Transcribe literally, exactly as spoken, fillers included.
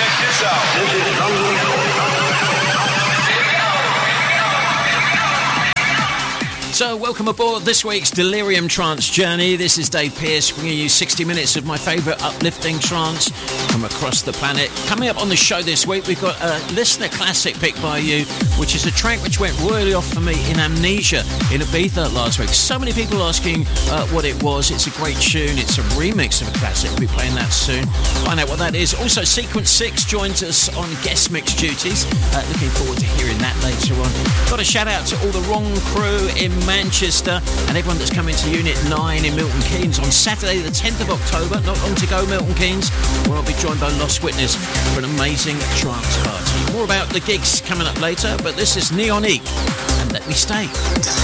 Check this out. This is So, welcome aboard this week's Delirium Trance journey. This is Dave Pearce bringing you sixty minutes of my favourite uplifting trance from across the planet. Coming up on the show this week, we've got a listener classic picked by you, which is a track which went royally off for me in Amnesia in Ibiza last week. So many people asking uh, what it was. It's a great tune. It's a remix of a classic. We'll be playing that soon. Find out what that is. Also, Sequence six joins us on guest mix duties. Uh, looking forward to hearing that later on. Got a shout out to all the Wrong crew in Manchester and everyone that's coming to Unit nine in Milton Keynes on Saturday the tenth of October. Not long to go, Milton Keynes, where I'll be joined by Lost Witness for an amazing trance party. More about the gigs coming up later, but this is Neon Eek and Let Me Stay.